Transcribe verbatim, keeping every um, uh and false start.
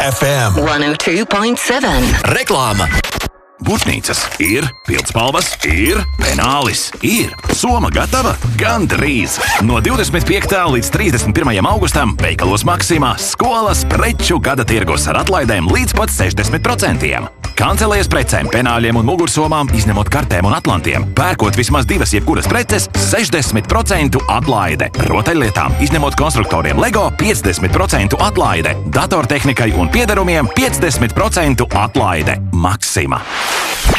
F M one oh two point seven. Reklāma. Būtnīcas ir, pildspalvas ir, penālis ir. Soma gatava? Gandrīz! No divdesmit piektā līdz trīsdesmit pirmajam augustam veikalos Maksimā skolas preču gada tirgus ar atlaidēm līdz pat sešdesmit procentiem. Kancelējas precēm, penāļiem un mugursomām, izņemot kartēm un atlantiem. Pērkot vismaz divas jebkuras preces, sešdesmit procentu atlaide. Rotaļlietām, izņemot konstruktoriem Lego, piecdesmit procentu atlaide. Datortehnikai un piederumiem piecdesmit procentu atlaide. Maksima.